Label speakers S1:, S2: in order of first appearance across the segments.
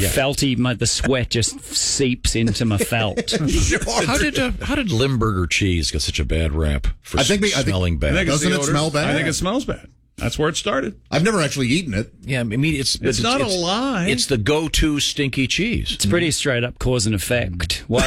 S1: felty. The sweat just seeps into my felt.
S2: How did Limburger cheese get such a bad rap for smelling bad?
S3: Doesn't it smell bad?
S4: I think it smells bad. That's where it started.
S3: I've never actually eaten it.
S2: Yeah, I mean, it's
S4: not a lie.
S2: It's the go-to stinky cheese.
S1: It's pretty straight up cause and effect. Why?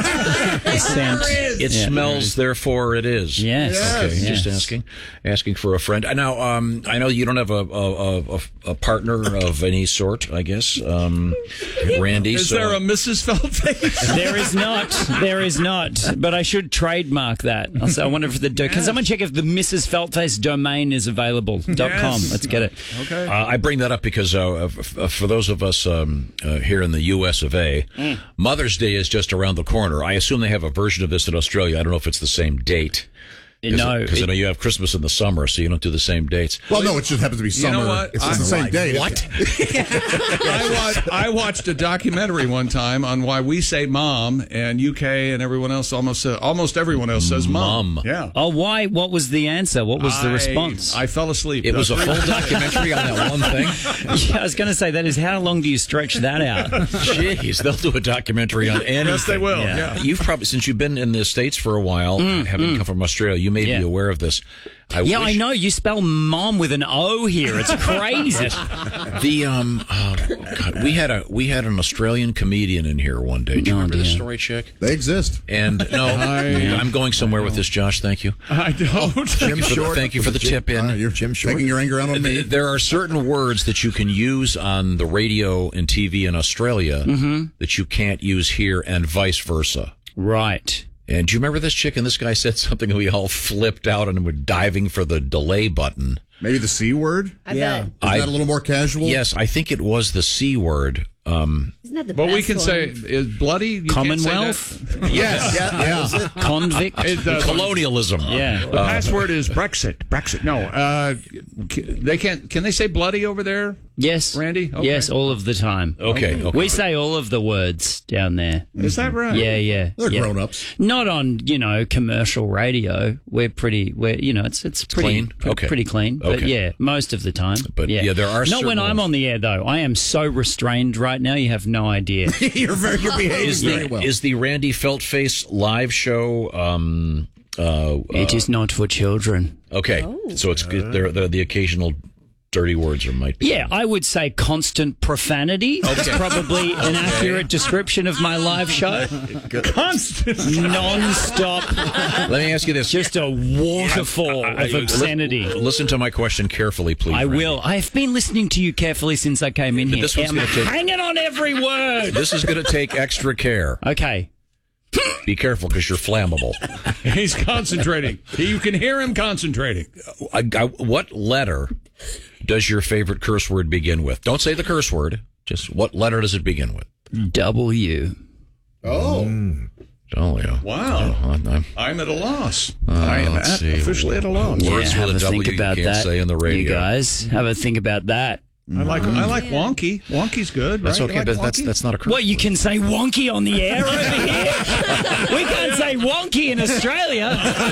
S2: It smells, therefore it is.
S1: Yes.
S2: Okay,
S1: Yes.
S2: just asking for a friend. Now, I know you don't have a partner of any sort, I guess, Randy.
S4: Is there a Mrs. Feltface?
S1: There is not. But I should trademark that. I wonder if can someone check if the Mrs. Feltface domain is available? .com. Let's get it.
S4: Okay.
S2: I bring that up because for those of us here in the U.S. of A., Mother's Day is just around the corner. I assume they have a version of this in Australia. I don't know if it's the same date.
S1: No,
S2: because I know you have Christmas in the summer, so you don't do the same dates.
S3: Well, no, it just happens to be summer.
S4: You know what?
S3: It's the same day.
S2: What?
S4: I watched a documentary one time on why we say mom, and UK and everyone else almost everyone else says mom. Yeah.
S1: Oh, why? What was the answer? What was the response?
S4: I fell asleep.
S2: It was a full documentary on that one thing.
S1: Yeah, I was going to say that is how long do you stretch that out?
S2: Jeez, they'll do a documentary on anything.
S4: Yes, they will. Yeah.
S2: You've probably, since you've been in the States for a while, having come from Australia, you may be aware of this.
S1: I know. You spell mom with an O here. It's crazy.
S2: God, we had an Australian comedian in here one day. Do you remember this story, Chick?
S3: They exist.
S2: And I'm going somewhere with this, Josh. Thank you.
S4: I don't.
S2: Thank you for the tip in.
S3: You're Jim Short. Taking your anger out on me.
S2: There are certain words that you can use on the radio and TV in Australia that you can't use here, and vice versa.
S1: Right.
S2: And do you remember this chick? And this guy said something, and we all flipped out and were diving for the delay button.
S3: Maybe the C word?
S5: I bet.
S3: Is that a little more casual?
S2: Yes, I think it was the C word.
S5: Isn't that the
S4: But
S5: best
S4: we can
S5: one?
S4: say is bloody. You
S1: Commonwealth?
S4: Can't say that.
S3: Yes.
S1: Convict?
S2: Colonialism.
S1: Yeah.
S4: The password is Brexit. Brexit. No, they can't. Can they say bloody over there?
S1: Yes.
S4: Randy? Okay.
S1: Yes, all of the time.
S2: Okay.
S1: We say all of the words down there.
S4: Is that right?
S1: Yeah.
S3: They're grown-ups.
S1: Not on, commercial radio. It's pretty
S2: clean? Okay.
S1: pretty clean. But
S2: Okay.
S1: yeah, most of the time.
S2: But, yeah, there are
S1: Not when
S2: certain
S1: I'm
S2: ones.
S1: on the air, though. I am so restrained right now, you have no idea.
S3: You're behaving very well.
S2: Is the Randy Feltface live show?
S1: It is not for children.
S2: Okay, so it's good. There are the occasional dirty words, or might be.
S1: Yeah, I would say constant profanity. That's probably an accurate description of my live show.
S4: Constant.
S1: Non-stop.
S2: Let me ask you this:
S1: Just a waterfall of obscenity.
S2: Listen to my question carefully, please.
S1: I
S2: Randy.
S1: will. I have been listening to you carefully since I came in here.
S2: This one's
S1: I'm
S2: gonna take-
S1: hanging on every word.
S2: This is going to take extra care.
S1: Okay.
S2: Be careful because you're flammable.
S4: He's concentrating. You can hear him concentrating.
S2: What letter does your favorite curse word begin with? Don't say the curse word. Just what letter does it begin with?
S1: W.
S3: Oh.
S2: Oh, yeah.
S4: Wow. I'm at a loss. I am
S2: let's see.
S4: officially at a loss.
S2: Words
S1: have
S2: with
S1: a
S2: a W
S1: think
S2: you
S1: about
S2: can't
S1: that.
S2: say on the radio.
S1: You guys have a think about that.
S4: I like wonky. Wonky's good.
S2: That's
S4: right?
S2: okay,
S4: You
S2: but
S4: like wonky?
S2: that's not a curse.
S1: What, you can say wonky on the air over here? We can't say wonky in Australia.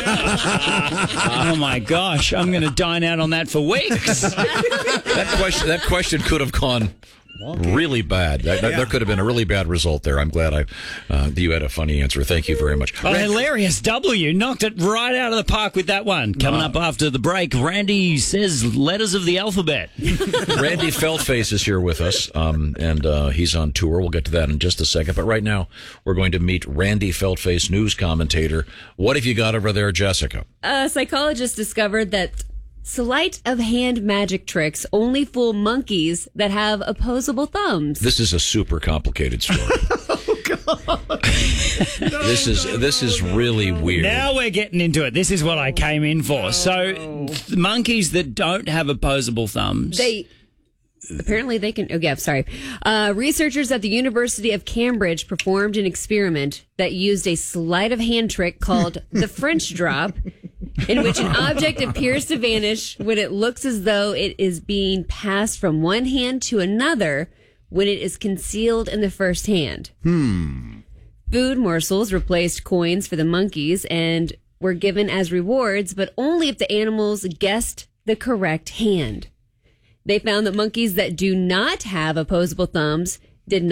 S1: Oh, my gosh. I'm going to dine out on that for weeks.
S2: That question could have gone really bad. There could have been a really bad result there. I'm glad you had a funny answer. Thank you very much.
S1: Oh, hilarious. W knocked it right out of the park with that one. Coming up after the break, Randy says letters of the alphabet.
S2: Randy Feltface is here with us, and he's on tour. We'll get to that in just a second. But right now, we're going to meet Randy Feltface, news commentator. What have you got over there, Jessica?
S5: A psychologist discovered that sleight of hand magic tricks only fool monkeys that have opposable thumbs.
S2: This is a super complicated story. This is really weird.
S1: Now we're getting into it. This is what I came in for. So, monkeys that don't have opposable thumbs.
S5: Apparently they can. Oh, yeah, sorry. Researchers at the University of Cambridge performed an experiment that used a sleight of hand trick called the French drop, in which an object appears to vanish when it looks as though it is being passed from one hand to another when it is concealed in the first hand. Food morsels replaced coins for the monkeys and were given as rewards, but only if the animals guessed the correct hand. They found that monkeys that do not have opposable thumbs did not